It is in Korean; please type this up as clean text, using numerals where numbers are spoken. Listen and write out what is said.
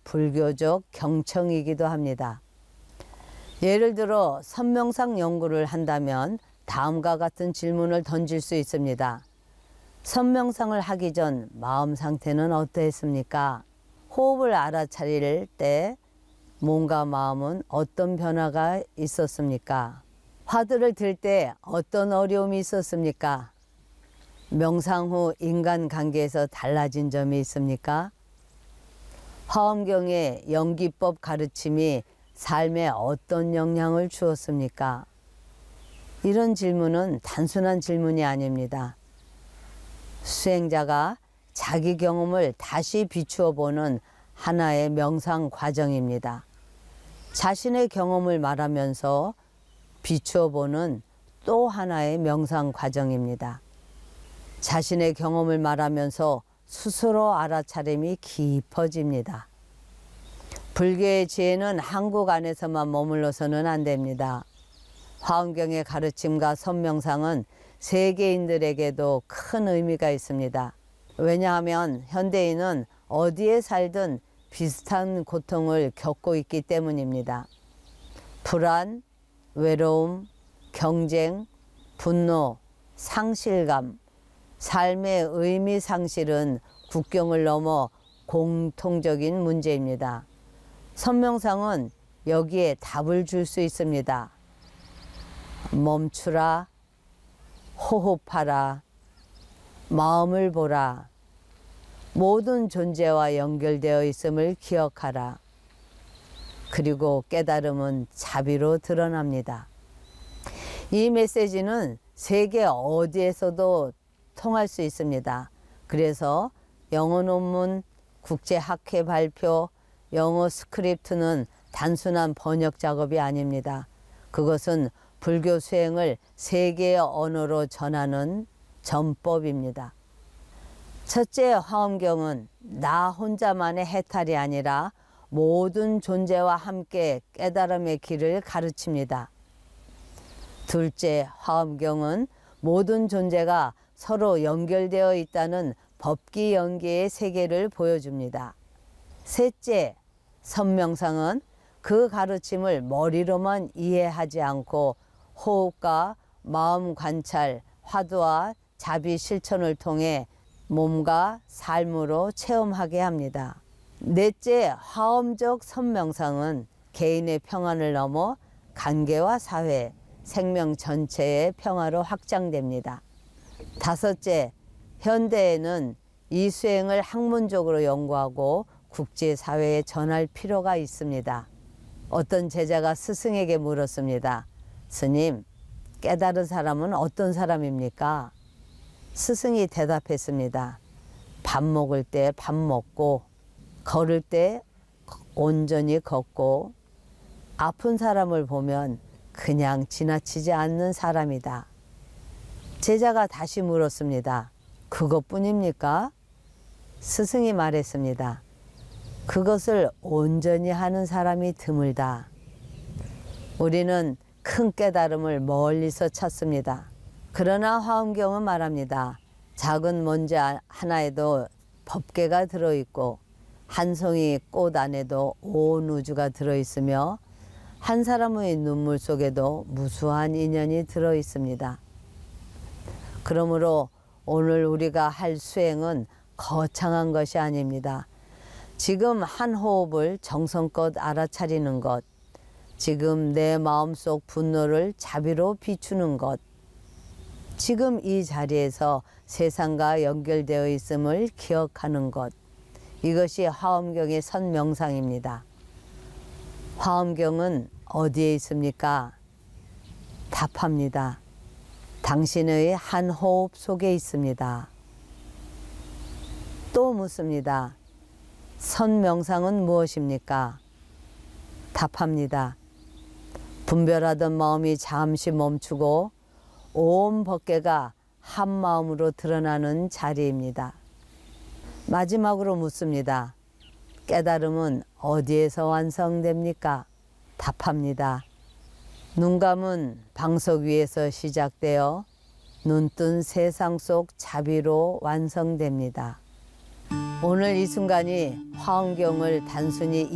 불교적 경청이기도 합니다. 예를 들어 선명상 연구를 한다면 다음과 같은 질문을 던질 수 있습니다. 선명상을 하기 전 마음 상태는 어떠했습니까? 호흡을 알아차릴 때 몸과 마음은 어떤 변화가 있었습니까? 화두를 들 때 어떤 어려움이 있었습니까? 명상 후 인간관계에서 달라진 점이 있습니까? 화엄경의 연기법 가르침이 삶에 어떤 영향을 주었습니까? 이런 질문은 단순한 질문이 아닙니다. 수행자가 자기 경험을 다시 비추어 보는 하나의 명상 과정입니다. 자신의 경험을 말하면서 비추어 보는 또 하나의 명상 과정입니다. 자신의 경험을 말하면서 스스로 알아차림이 깊어집니다. 불교의 지혜는 한국 안에서만 머물러서는 안 됩니다. 화엄경의 가르침과 선명상은 세계인들에게도 큰 의미가 있습니다. 왜냐하면 현대인은 어디에 살든 비슷한 고통을 겪고 있기 때문입니다. 불안, 외로움, 경쟁, 분노, 상실감, 삶의 의미 상실은 국경을 넘어 공통적인 문제입니다. 선명상은 여기에 답을 줄 수 있습니다. 멈추라, 호흡하라, 마음을 보라, 모든 존재와 연결되어 있음을 기억하라. 그리고 깨달음은 자비로 드러납니다. 이 메시지는 세계 어디에서도 통할 수 있습니다. 그래서 영어 논문, 국제 학회 발표, 영어 스크립트는 단순한 번역 작업이 아닙니다. 그것은 불교 수행을 세계의 언어로 전하는 전법입니다. 첫째 화엄경은 나 혼자만의 해탈이 아니라 모든 존재와 함께 깨달음의 길을 가르칩니다. 둘째 화엄경은 모든 존재가 서로 연결되어 있다는 법기연계의 세계를 보여줍니다. 셋째 선명상은 그 가르침을 머리로만 이해하지 않고 호흡과 마음 관찰, 화두와 자비 실천을 통해 몸과 삶으로 체험하게 합니다. 넷째 화엄적 선명상은 개인의 평안을 넘어 관계와 사회, 생명 전체의 평화로 확장됩니다. 다섯째, 현대에는 이 수행을 학문적으로 연구하고 국제사회에 전할 필요가 있습니다. 어떤 제자가 스승에게 물었습니다. 스님, 깨달은 사람은 어떤 사람입니까? 스승이 대답했습니다. 밥 먹을 때 밥 먹고, 걸을 때 온전히 걷고, 아픈 사람을 보면 그냥 지나치지 않는 사람이다. 제자가 다시 물었습니다. 그것뿐입니까? 스승이 말했습니다. 그것을 온전히 하는 사람이 드물다. 우리는 큰 깨달음을 멀리서 찾습니다. 그러나 화엄경은 말합니다. 작은 먼지 하나에도 법계가 들어있고 한 송이 꽃 안에도 온 우주가 들어있으며 한 사람의 눈물 속에도 무수한 인연이 들어있습니다. 그러므로 오늘 우리가 할 수행은 거창한 것이 아닙니다. 지금 한 호흡을 정성껏 알아차리는 것, 지금 내 마음속 분노를 자비로 비추는 것, 지금 이 자리에서 세상과 연결되어 있음을 기억하는 것, 이것이 화엄경의 선명상입니다. 화엄경은 어디에 있습니까? 답합니다. 당신의 한 호흡 속에 있습니다. 또 묻습니다. 선명상은 무엇입니까? 답합니다. 분별하던 마음이 잠시 멈추고 온 법계가 한 마음으로 드러나는 자리입니다. 마지막으로 묻습니다. 깨달음은 어디에서 완성됩니까? 답합니다. 눈 감은 방석 위에서 시작되어 눈뜬 세상 속 자비로 완성됩니다. 오늘 이 순간이 화엄경을 단순히